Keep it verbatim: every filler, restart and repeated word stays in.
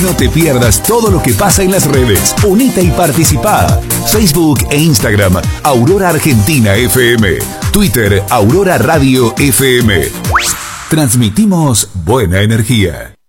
No te pierdas todo lo que pasa en las redes. Unite y participa. Facebook e Instagram, Aurora Argentina F M. Twitter, Aurora Radio F M. Transmitimos buena energía.